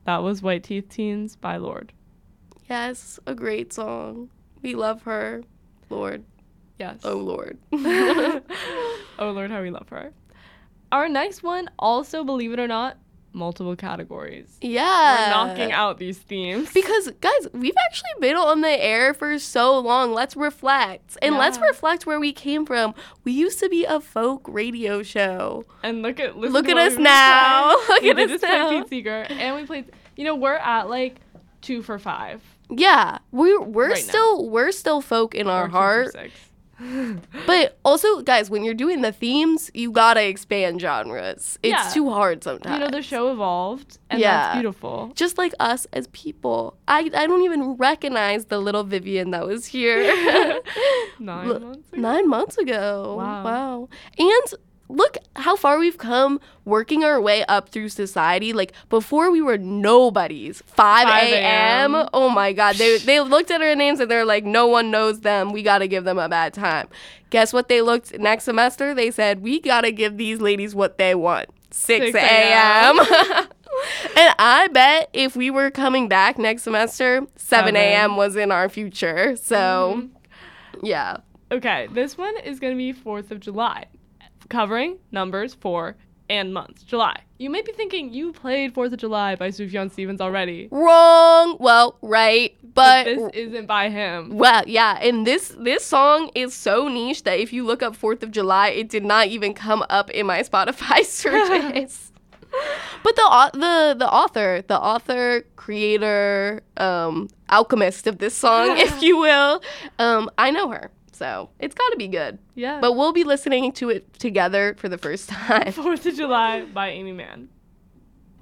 That was White Teeth Teens by Lorde. Yes, a great song. We love her. Lorde. Yes. Oh, Lord. Oh, Lord, how we love her. Our next one, also, believe it or not, multiple categories. Yeah. We're knocking out these themes. Because, guys, we've actually been on the air for so long. Let's reflect. And let's reflect where we came from. We used to be a folk radio show. And look at us now. Look at us now. We played Pete Seeger, and we played, we're at like 2 for 5. Yeah. We're Right still folk in our Or 2 heart. for 6. But also, guys, when you're doing the themes, you gotta expand genres. It's too hard sometimes. The show evolved, and that's beautiful. Just like us as people. I don't even recognize the little Vivian that was here 9 months ago? 9 months ago. Wow. And look how far we've come working our way up through society. Like, before we were nobodies. 5 a.m. Oh, my God. They looked at our names and they're like, no one knows them. We got to give them a bad time. Guess what they looked next semester? They said, we got to give these ladies what they want. 6 a.m. And I bet if we were coming back next semester, 7 a.m. was in our future. So, yeah. Okay, this one is going to be 4th of July. Covering numbers 4 and months. July. You may be thinking you played 4th of July by Sufjan Stevens already. Wrong. Well, right. But this isn't by him. Well, yeah. And this song is so niche that if you look up 4th of July, it did not even come up in my Spotify searches. But the author, creator, alchemist of this song, if you will, I know her. So it's got to be good. Yeah. But we'll be listening to it together for the first time. 4th of July by Amy Mann.